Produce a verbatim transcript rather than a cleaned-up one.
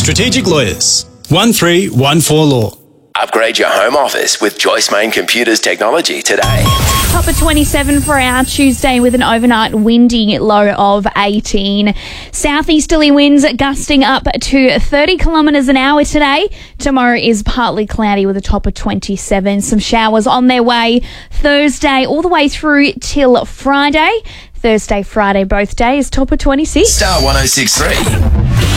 Strategic Lawyers. one three one four Law. Upgrade your home office with Joyce Main Computers technology today. Top of twenty-seven for our Tuesday with an overnight windy low of eighteen. Southeasterly winds gusting up to thirty kilometres an hour today. Tomorrow is partly cloudy with a top of twenty-seven. Some showers on their way Thursday all the way through till Friday. Thursday, Friday, both days, top of twenty-six. Star one oh six three.